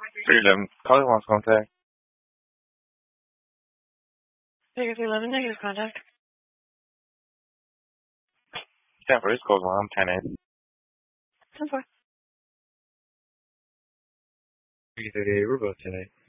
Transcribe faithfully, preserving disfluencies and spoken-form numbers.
three eleven. Caller wants contact. Negative eleven, negative contact. San Francisco's one. I'm ten eight. ten four. three thirty-eight. We're both ten eight.